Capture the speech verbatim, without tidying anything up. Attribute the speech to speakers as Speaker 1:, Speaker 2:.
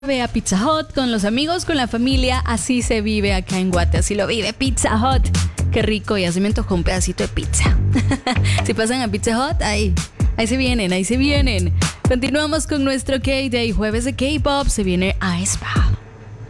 Speaker 1: Ve a Pizza Hut con los amigos, con la familia. Así se vive acá en Guate, así lo vive Pizza Hut. Qué rico, ya se me antojó un pedacito de pizza. Si pasan a Pizza Hut, ahí, ahí se vienen, ahí se vienen. Continuamos con nuestro K-Day, jueves de K-Pop. Se viene aespa.